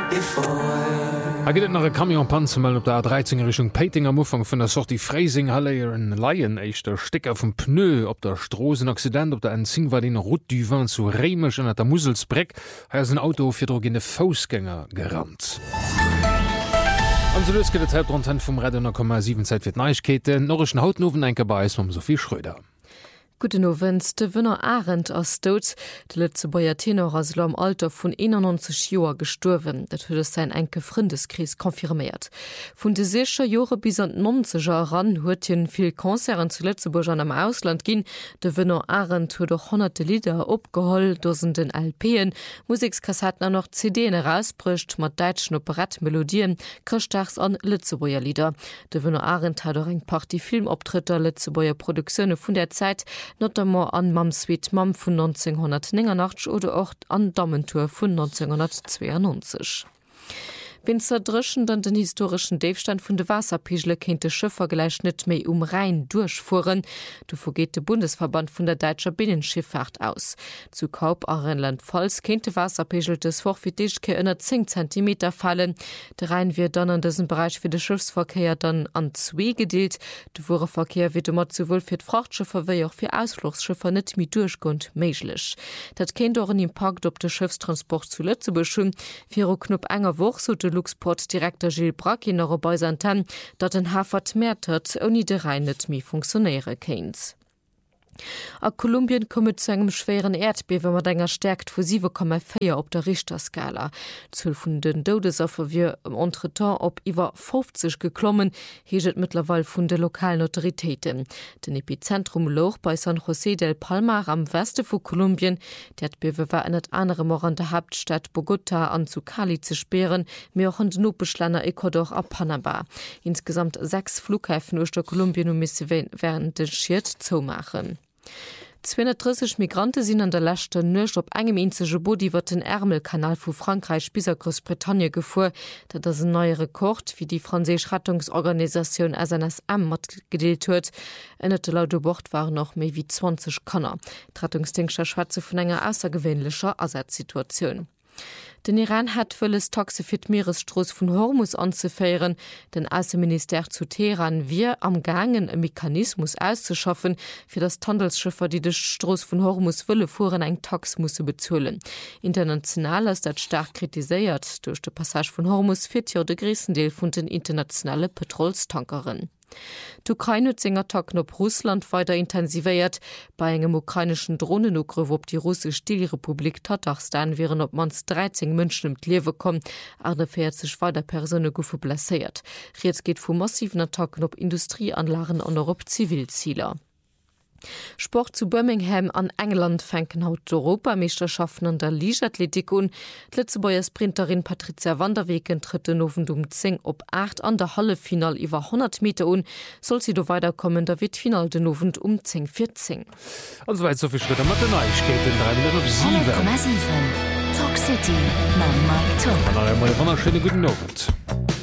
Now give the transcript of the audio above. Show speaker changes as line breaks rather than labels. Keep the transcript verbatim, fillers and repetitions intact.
Er geht nach Kamionpanzermel op der A dreizehn Richtung Peting am Ufang vun der Sorti Freising Halle en Laien eich der Stecker vum Pneu op der Strossenaccident op der en Zing war den Route du Vin zu Remech an der Muselsbreck ha sein Auto fir drogene Fausgänger gerannt. Anselöske der Zeitrunten vum Redner Komma sieben Zeit fir Neichkete norischen Hautnowen enke bei um Sophie Schröder.
Guten Abend, de Wënner Arendt aus Dod, de Lützebauer Tenor as am Alter vun einundneunzig Joer gestorwen, dat huet es sein enke Freundeskries konfirmiert. Vun de secher Jore bis an neunziger ran huet hien viel Konzern zu Lützeburg an am Ausland ginn, de Wënner Arendt huet doch hunderte Lieder opgeholl, dosenden L P'en, Musikskassetten an noch C D'en herausbrücht, mat deitschen Operettmelodien, Christachs an Lützebauer Lieder. De Wënner Arendt hat auch eng Party Filmoptritter Lützebauer Produktionioune vun der Zeit, notamment an Mam Sweet Mam vun neunzehnhundertneunundachtzig oder auch an Dammentour vun neunzehnhundertzweiundneunzig. Wenn zerdrischen dann den historischen Diefstand vun de Wasserpegelle kennt de Schiffer gleich net méi um Rhein durchfuhren, du vergeht de Bundesverband vun der deutscher Binnenschifffahrt aus. Zu Kaup a Rheinland-Pfalz kennt de Wasserpegel des Forfitischke ënner zehn Zentimeter fallen. Der Rhein wird dann an diesem Bereich für den Schiffsverkehr dann an zwei gedeelt. Der Fuhrverkehr wird immer sowohl für Frachtschiffe wie auch für Ausflugsschiffe nicht mehr durchgehend möglich. Das kennt auch einen Impact auf den Schiffstransport zu Lützeburg. Für knapp enger Woche so der Luxport-Direktor Gilles Brack in der Beisanten, dass den Hafen mehr hat, ohne den Rhein nicht mehr funktionieren kann. A Kolumbien kommet zu engem schweren Erdbeben mat enger stärkt vu sieben Komma vier op der Richterskala. zwölf vun den Todesopfer wie im Entretemps op iwwer fünfzig geklommen, heget mittlerweile vun de lokalen Autoritäten. Den Epizentrum loch bei San José del Palmar am Weste vu Kolumbien. Die Erdbeben war net andere Mor an der Hauptstadt Bogota an zu Cali zu sperren, mir auch an den Notbeschleiner Ecuador a Panama. Insgesamt sechs Flughäfen aus der Kolumbien und Miss während den Schiert zumachen. zweihundertdreißig Migranten sind an der letzte Nacht op engem einzige Boot iwwer den Ärmelkanal vu Frankreich bis a Großbritannien gefuhr. Dat das ein neuer Rekord, wie die französische Rettungsorganisation S N S M mat gedeelt huet. Ennete laut Bord waren noch méi wie zwanzig Kanner. Rettungsdienstler schwatze vun enger außergewöhnlicher Ersatzsituation. Den Iran hat völles Taxe fir Meeresstroß vun Hormus anzufeieren. Den Außenminister zu Teheran wir am Gangen e Mechanismus auszuschaffen, fir das Handelsschiffer, die de Stroß vun Hormus wëlle fuhren eng Tax musssse bezuelen. International ist dat stark kritisiert. Durch de Passage vun Hormus fir ja de Griesendeel vun den internationale Petrolstankeren. D'Ukraine zinger Attacken op Russland weiter intensiviert. Bei engem ukrainischen Drohnenugriff op die russische Stilrepublik Tatarstan wären op mans dreizehn Mënschen im Liewe kommen, achtundvierzig weiter Personen goufe blessiert. Jetzt geht vu massiven Attacken op Industrieanlagen an op Zivilzieler. Sport zu Birmingham an England fänken haut Europameisterschaften an der Ligathletik un. Lützebauer Sprinterin Patricia Vanderwegen tritt den Ofen um zehn op acht an der Hallefinal über hundert Meter un. Soll sie do weiterkommen, da wird Final den Ofen um zehn vierzehn.
Also weit so viel Schritte Mathe geht in drei Minuten auf sieben.
Talk City, Mike Top.
Eine wunderschöne guten Abend.